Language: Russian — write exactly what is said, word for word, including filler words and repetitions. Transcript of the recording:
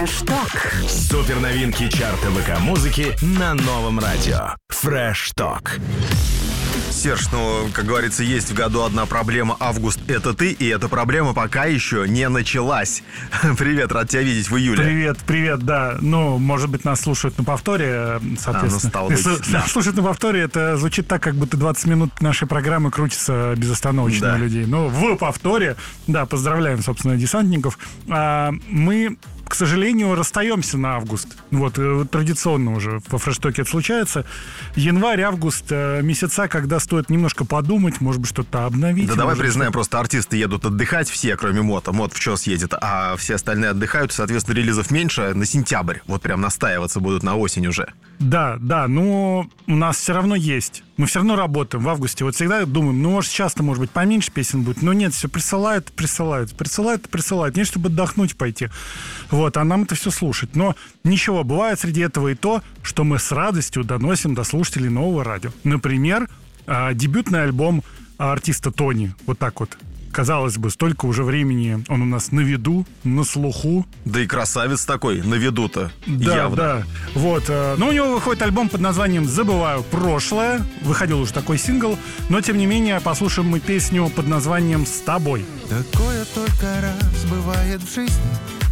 Fresh Talk. Супер новинки чарта ВК-музыки на новом радио. Fresh Talk. Серж, ну, как говорится, есть в году одна проблема. Август — это ты, и эта проблема пока еще не началась. Привет, рад тебя видеть в июле. Привет, привет, да. Ну, может быть, нас слушают на повторе, соответственно. А, ну, стало быть, Если да. слушать на повторе, это звучит так, как будто двадцать минут нашей программы крутится безостановочно да. у людей. Но в повторе, да, поздравляем, собственно, десантников. А, мы... К сожалению, расстаемся на август. Вот, традиционно уже во фрештоке это случается. Январь, август, месяца, когда стоит немножко подумать, может быть, что-то обновить. Да давай может, признаем, что-то... просто артисты едут отдыхать все, кроме Мота. Мот в ЧОС едет, а все остальные отдыхают. Соответственно, релизов меньше на сентябрь. Вот прям настаиваться будут на осень уже. Да, да, но у нас все равно есть. Мы все равно работаем в августе. Вот всегда думаем, ну, может, сейчас-то, может быть, поменьше песен будет. Но нет, все присылают, присылают, присылают, присылают. Не, чтобы отдохнуть пойти. Вот, а нам это все слушать. Но ничего, бывает среди этого и то, что мы с радостью доносим до слушателей нового радио. Например, дебютный альбом артиста Тони. Вот так вот. Казалось бы, столько уже времени он у нас на виду, на слуху. Да и красавец такой, на виду-то, да, явно. Да, вот. Но у него выходит альбом под названием «Забываю прошлое». Выходил уже такой сингл. Но, тем не менее, послушаем мы песню под названием «С тобой». Такое только раз бывает в жизни.